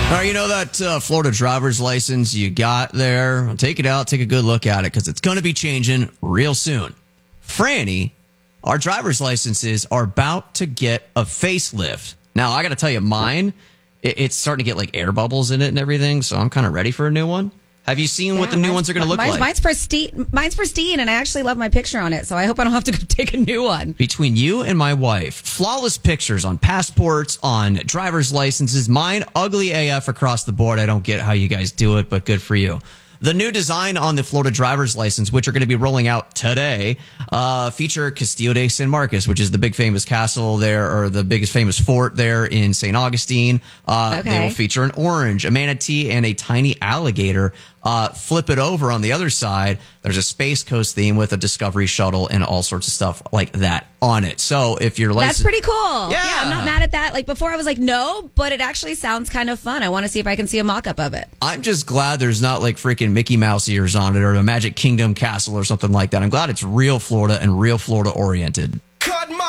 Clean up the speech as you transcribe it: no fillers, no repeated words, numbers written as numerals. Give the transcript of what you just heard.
All right, you know that Florida driver's license you got there? Take it out, take a good look at it, because it's going to be changing real soon. Franny, our driver's licenses are about to get a facelift. Now, I got to tell you, mine, it's starting to get like air bubbles in it and everything, so I'm kind of ready for a new one. Have you seen what the new ones are going to look like? Mine's pristine, and I actually love my picture on it, so I hope I don't have to go take a new one. Between you and my wife, flawless pictures on passports, on driver's licenses. Mine, ugly AF across the board. I don't get how you guys do it, but good for you. The new design on the Florida driver's license, which are going to be rolling out today, feature Castillo de San Marcos, which is the big famous castle there, or the biggest famous fort there in St. Augustine. They will feature an orange, a manatee, and a tiny alligator. Flip it over on the other side. There's a Space Coast theme with a Discovery shuttle and all sorts of stuff like that on it. So if you're That's pretty cool. Yeah, I'm not mad at that. Like before I was like, no, but it actually sounds kind of fun. I want to see if I can see a mock-up of it. I'm just glad there's not like freaking Mickey Mouse ears on it or a Magic Kingdom castle or something like that. I'm glad it's real Florida and real Florida oriented.